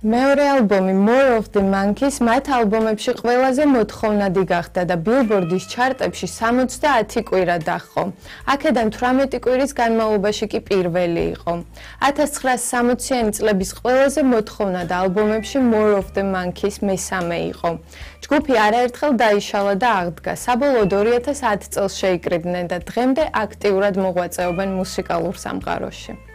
მეორე ალბომი More of the Monkeys მათ ალბომებში ყველაზე მოთხოვნადი გახდა და Billboard-ის ჩარტებში 70 კვირა დაჰყო. აქედან 18 კვირის განმავლობაში კი პირველი იყო. 1960-იანი წლების ყველაზე მოთხოვნად ალბომებში More of the Monkeys მესამე იყო. ჯგუფი არაერთხელ დაიშალა და აღდგა. საბოლოოდ 2010 წელს შეიკრიბნენ და დღემდე აქტიურად მოღვაწეობენ მუსიკალურ სამყაროში.